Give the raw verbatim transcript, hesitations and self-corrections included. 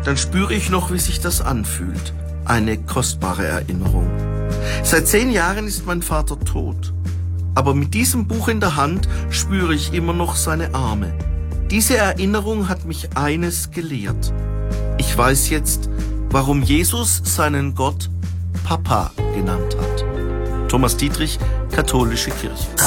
dann spüre ich noch, wie sich das anfühlt. Eine kostbare Erinnerung. Seit zehn Jahren ist mein Vater tot. Aber mit diesem Buch in der Hand spüre ich immer noch seine Arme. Diese Erinnerung hat mich eines gelehrt. Ich weiß jetzt, warum Jesus seinen Gott Papa genannt hat. Thomas Dietrich, Katholische Kirche.